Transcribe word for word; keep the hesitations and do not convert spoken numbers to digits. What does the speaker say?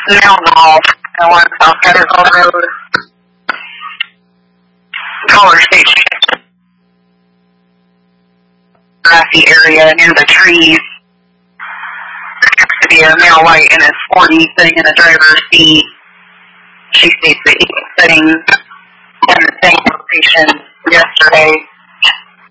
Male Golf, I went South Catterville Road. Color station. Grassy area near the trees. There appears to be a male white in his forties sitting in the driver's seat. She states that he was sitting in the same location yesterday.